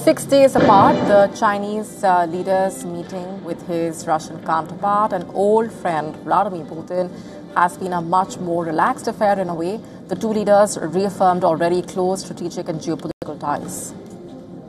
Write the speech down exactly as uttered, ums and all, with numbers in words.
Six days apart, the Chinese uh, leader's meeting with his Russian counterpart and old friend Vladimir Putin has been a much more relaxed affair in a way. The two leaders reaffirmed already close strategic and geopolitical ties.